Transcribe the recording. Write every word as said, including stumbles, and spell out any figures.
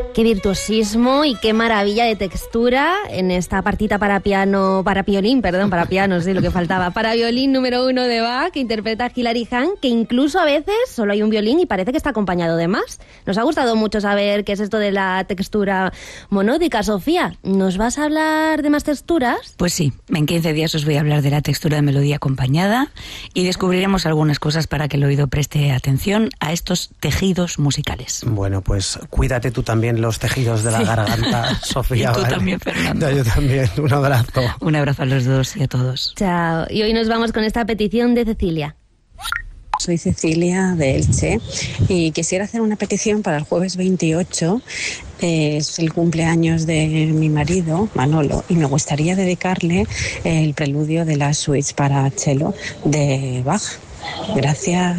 Qué virtuosismo y qué maravilla de textura en esta partita para piano, para violín, perdón, para piano, sí, lo que faltaba. Para violín número uno de Bach, que interpreta Hilary Hahn, que incluso a veces solo hay un violín y parece que está acompañado de más. Nos ha gustado mucho saber qué es esto de la textura monódica. Sofía, ¿nos vas a hablar de más texturas? Pues sí, en quince días os voy a hablar de la textura de melodía acompañada y descubriremos algunas cosas para que el oído preste atención a estos tejidos musicales. Bueno, pues cuídate tú también los tejidos de la sí. garganta, Sofía. Y tú ¿vale? también, Fernando. Yo también, un abrazo. Un abrazo a los dos y a todos. Chao. Y hoy nos vamos con esta petición de Cecilia. Soy Cecilia de Elche y quisiera hacer una petición para el jueves veintiocho. Es el cumpleaños de mi marido, Manolo, y me gustaría dedicarle el preludio de las suites para cello de Bach. Gracias.